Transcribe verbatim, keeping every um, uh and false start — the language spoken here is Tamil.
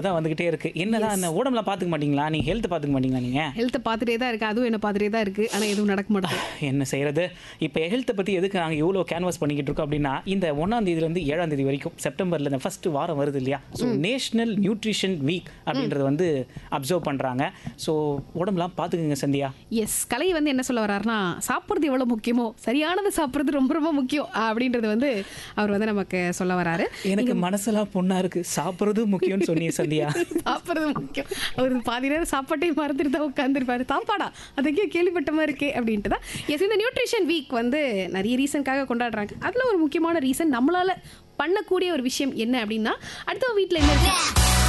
தான் வந்துகிட்டே இருக்கு. என்னதான் அந்த உடம்புலாம் பாத்துக்க மாட்டீங்களா? நீங்க ஹெல்த் பாத்துக்க மாட்டீங்களா? நீங்க ஹெல்த்தை பார்த்துட்டே தான் இருக்கு, அதுவும் என்ன பார்த்துட்டே தான் இருக்கு, ஆனால் எதுவும் நடக்க மாட்டேங்குது. என்ன செய்யறது? இப்போ ஹெல்த்தை பத்தி எதுக்கு நாங்கள் இவ்வளோ கேன்வாஸ் பண்ணிக்கிட்டு இருக்கோம் அப்படின்னா, இந்த ஒன்றாம் தேதியிலேருந்து ஏழாம் தேதி வரைக்கும் செப்டம்பர்ல இந்த ஃபர்ஸ்ட் வாரம் வருது இல்லையா? ஸோ நேஷனல் நியூட்ரிஷன் வீக் அப்படின்றது வந்து அப்சர்வ் பண்றாங்க. ஸோ உடம்புலாம் பாத்துக்குங்க சந்தியா. எஸ், கலை வந்து என்ன சொல்ல வர்றாருன்னா, சாப்பிட்றது எவ்வளோ முக்கியமோ சரியானது சாப்பிட்றது ரொம்ப ரொம்ப முக்கியம் அப்படின்றது வந்து அவர் வந்து நமக்கு சொல்ல வராரு. எனக்கு மனசெல்லாம் பொண்ணா இருக்கு, சாப்பிட்றது முக்கியம்னு சொன்னீங்க சந்தியா. சாப்பிட்றது முக்கியம். அவர் பாதி நேரம் சாப்பாட்டே மறந்துட்டு தான் உட்காந்துருப்பாரு. சாப்பாடா அதுக்கே கேள்விப்பட்ட மாதிரி இருக்கே அப்படின்ட்டு தான். எஸ், இந்த நியூட்ரிஷன் வீக் வந்து நிறைய ரீசனுக்காக கொண்டாடுறாங்க. அதில் ஒரு முக்கியமான ரீசன் நம்மளால பண்ணக்கூடிய ஒரு விஷயம் என்ன அப்படின்னா, அடுத்த வீட்டில் என்ன இருக்கு